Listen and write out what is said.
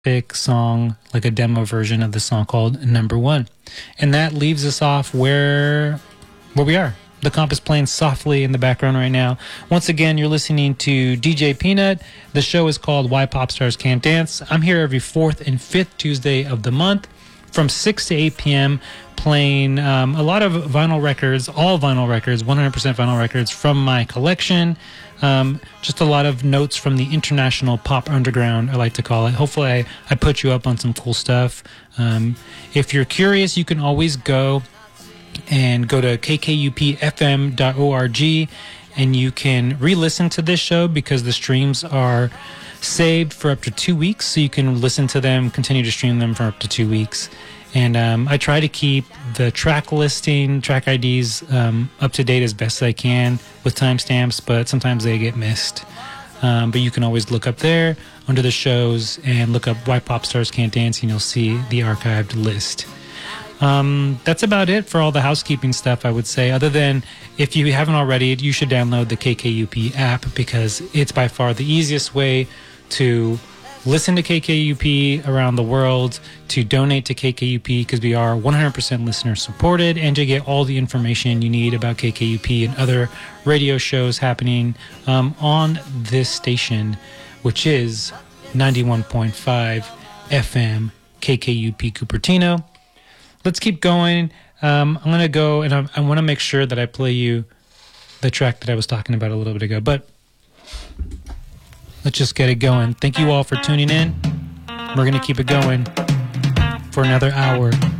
song, like a demo version of the song called Number One. And that leaves us off where we are. The comp is playing softly in the background right now. Once again, you're listening to DJ Peanut. The show is called Why Pop Stars Can't Dance. I'm here every 4th and 5th Tuesday of the month from 6 to 8 p.m. playing a lot of vinyl records, all vinyl records, 100% vinyl records from my collection. Just a lot of notes from the international pop underground, I like to call it. Hopefully I put you up on some cool stuff. If you're curious, you can always go to kkupfm.org and you can re-listen to this show because the streams are saved for up to 2 weeks, so you can listen to them, continue to stream them for up to 2 weeks. And I try to keep the track listing, track IDs up to date as best as I can with timestamps, but sometimes they get missed. But you can always look up there under the shows and look up Why Pop Stars Can't Dance, and you'll see the archived list. That's about it for all the housekeeping stuff, I would say, other than if you haven't already, you should download the KKUP app because it's by far the easiest way to listen to KKUP around the world, to donate to KKUP because we are 100% listener supported, and to get all the information you need about KKUP and other radio shows happening on this station, which is 91.5 FM KKUP Cupertino. Let's keep going. I'm going to go, and I want to make sure that I play you the track that I was talking about a little bit ago, but let's just get it going. Thank you all for tuning in. We're going to keep it going for another hour.